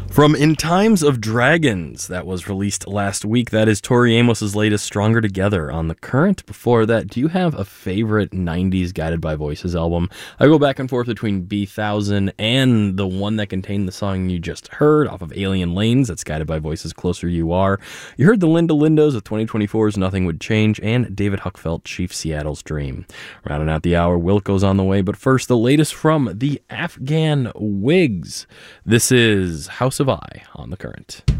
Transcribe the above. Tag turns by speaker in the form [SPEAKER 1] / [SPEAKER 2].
[SPEAKER 1] From In Times of Dragons, that was released last week. That is Tori Amos's latest, Stronger Together, on The Current. Before that, do you have a favorite 90s Guided by Voices album? I go back and forth between B1000 and the one that contained the song you just heard off of Alien Lanes. That's Guided by Voices' Closer You Are. You heard the Linda Lindos with 2024's Nothing Would Change and David Huckfeld, Chief Seattle's Dream. Rounding out the hour, Wilco's on the way, but first, the latest from the Afghan Wigs. This is House of I on The Current.